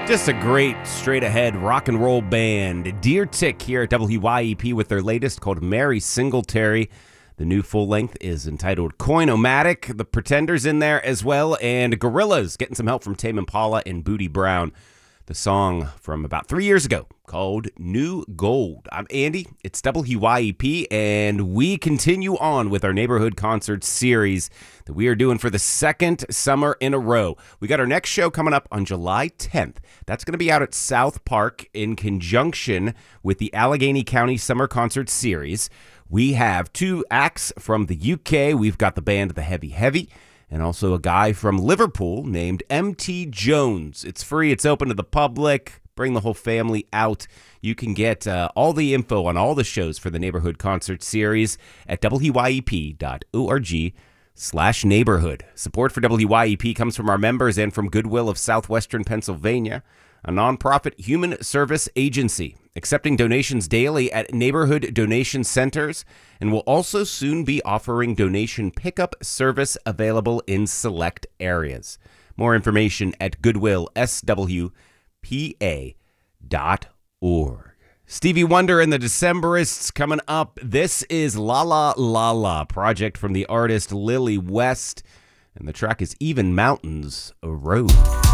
Just a great straight-ahead rock and roll band. Deer Tick here at WYEP with their latest called Mary Singletary. The new full length is entitled Coin-O-Matic. The Pretenders in there as well, and Gorillaz getting some help from Tame Impala and Booty Brown. The song from about 3 years ago called New Gold. I'm Andy, it's WYEP, and we continue on with our neighborhood concert series that we are doing for the second summer in a row. We got our next show coming up on July 10th. That's going to be out at South Park in conjunction with the Allegheny County Summer Concert Series. We have two acts from the UK. We've got the band The Heavy Heavy, and also a guy from Liverpool named M.T. Jones. It's free. It's open to the public. Bring the whole family out. You can get all the info on all the shows for the Neighborhood Concert Series at wyep.org/neighborhood. Support for WYEP comes from our members and from Goodwill of Southwestern Pennsylvania, a nonprofit human service agency accepting donations daily at neighborhood donation centers, and will also soon be offering donation pickup service available in select areas. More information at goodwillswpa.org. Stevie Wonder and the Decemberists coming up. This is La La La La, project from the artist Lily West, and the track is Even Mountains Erode.